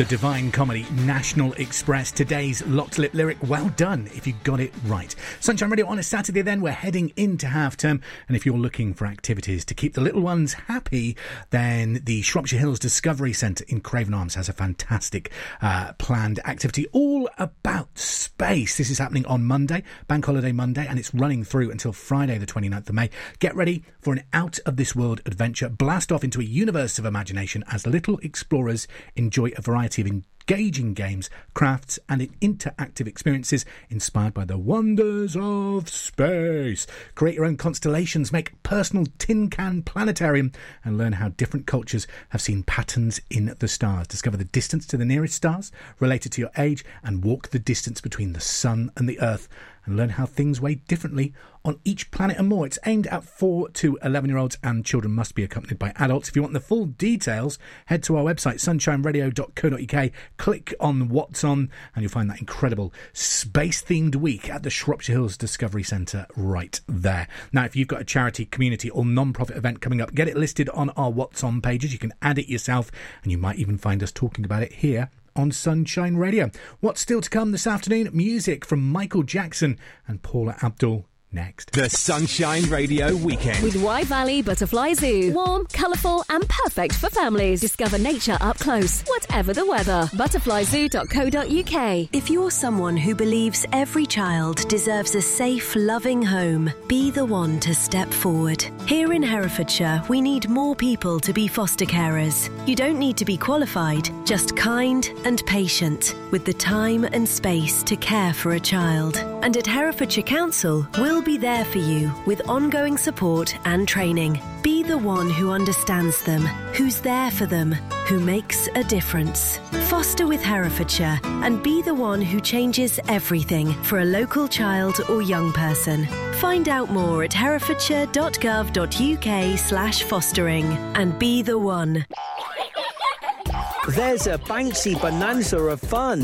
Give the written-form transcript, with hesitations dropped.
The Divine Comedy National Express. Today's Locked Lip lyric. Well done if you got it right. Sunshine Radio on a Saturday then. We're heading into half term. And if you're looking for activities to keep the little ones happy, then the Shropshire Hills Discovery Centre in Craven Arms has a fantastic planned activity all about space. This is happening on Monday, Bank Holiday Monday, and it's running through until Friday the 29th of May. Get ready for an out-of-this-world adventure. Blast off into a universe of imagination as little explorers enjoy a variety of engaging games, crafts and interactive experiences inspired by the wonders of space. Create your own constellations, make personal tin can planetarium and learn how different cultures have seen patterns in the stars. Discover the distance to the nearest stars related to your age and walk the distance between the sun and the earth and learn how things weigh differently on each planet and more. It's aimed at 4 to 11-year-olds and children must be accompanied by adults. If you want the full details, head to our website, sunshineradio.co.uk, click on What's On, and you'll find that incredible space-themed week at the Shropshire Hills Discovery Centre right there. Now, if you've got a charity, community or non-profit event coming up, get it listed on our What's On pages. You can add it yourself, and you might even find us talking about it here on Sunshine Radio. What's still to come this afternoon? Music from Michael Jackson and Paula Abdul next. The Sunshine Radio Weekend. With Wye Valley Butterfly Zoo. Warm, colourful and perfect for families. Discover nature up close, whatever the weather. Butterflyzoo.co.uk. If you're someone who believes every child deserves a safe, loving home, be the one to step forward. Here in Herefordshire, we need more people to be foster carers. You don't need to be qualified, just kind and patient, with the time and space to care for a child. And at Herefordshire Council, we'll be there for you with ongoing support and training. Be the one who understands them, who's there for them, who makes a difference. Foster with Herefordshire and be the one who changes everything for a local child or young person. Find out more at herefordshire.gov.uk/fostering and be the one. There's a Banksy bonanza of fun